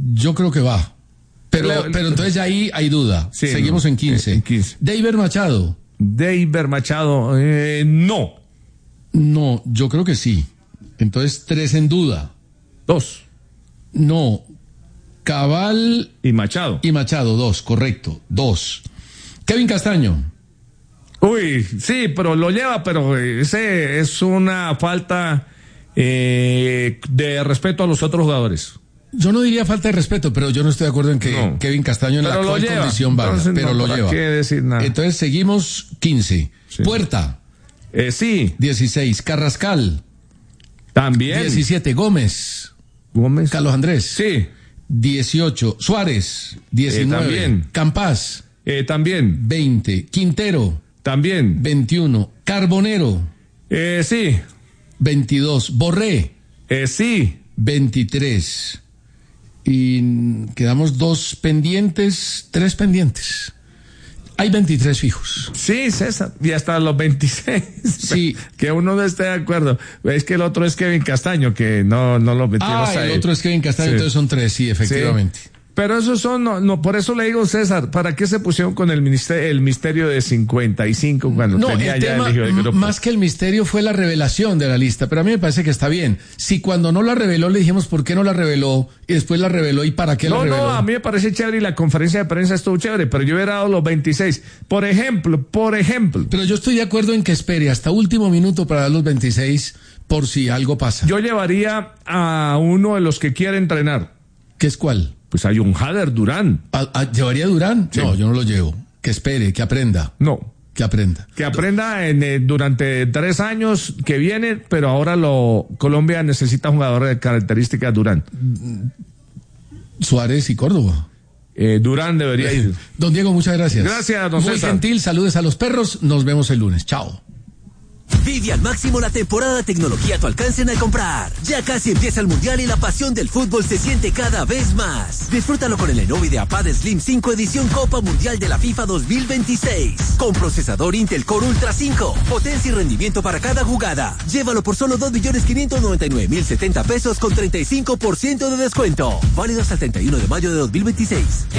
Yo creo que va. Pero entonces ya ahí hay duda. Sí, seguimos en 15. Deiber Machado. Deiber Machado, no. No, yo creo que sí. Entonces 3 en duda. 2. No. Cabal y Machado. 2, correcto. 2. Kevin Castaño. Uy, sí, pero lo lleva, pero ese es una falta de respeto a los otros jugadores. Yo no diría falta de respeto, pero yo no estoy de acuerdo en que Kevin Castaño en la actual condición valga, pero lo lleva. ¿Qué decir nada? Entonces seguimos 15. Sí. Puerta. Sí. 16. Carrascal. También. 17. Gómez. Carlos Andrés. Sí. 18. Suárez. 19. También. Campas. También. 20. Quintero. También. 21. Carbonero. Sí. 22. Borré. Sí. 23. Y quedamos 3 pendientes. Hay 23 fijos. Sí, César. Y hasta los 26. Sí. Que uno no esté de acuerdo. Es que el otro es Kevin Castaño, que no lo metimos ahí. El otro es Kevin Castaño, sí. Entonces son 3, sí, efectivamente. Sí. Pero esos son, no, por eso le digo, César, ¿para qué se pusieron con el misterio de 55 cuando tenía ya el hijo del grupo? Más que el misterio fue la revelación de la lista, pero a mí me parece que está bien. Si cuando no la reveló le dijimos por qué no la reveló, y después la reveló y para qué la reveló. No, a mí me parece chévere y la conferencia de prensa estuvo chévere, pero yo hubiera dado los 26. Por ejemplo. Pero yo estoy de acuerdo en que espere hasta último minuto para dar los 26 por si algo pasa. Yo llevaría a uno de los que quiere entrenar. ¿Qué es cuál? Pues hay un Jader Durán. ¿Llevaría a Durán? Sí. No, yo no lo llevo. Que espere, que aprenda. No. Que aprenda. Que aprenda durante 3 años que viene, pero ahora Colombia necesita jugadores de características Durán. Suárez y Córdoba. Durán debería ir. Don Diego, muchas gracias. Gracias, don César. Muy gentil, saludes a los perros. Nos vemos el lunes. Chao. Vive al máximo la temporada de tecnología a tu alcance en iComprar. Ya casi empieza el Mundial y la pasión del fútbol se siente cada vez más. Disfrútalo con el Lenovo IdeaPad Slim 5 edición Copa Mundial de la FIFA 2026. Con procesador Intel Core Ultra 5. Potencia y rendimiento para cada jugada. Llévalo por solo 2.599.070 pesos con 35% de descuento. Válido hasta el 31 de mayo de 2026.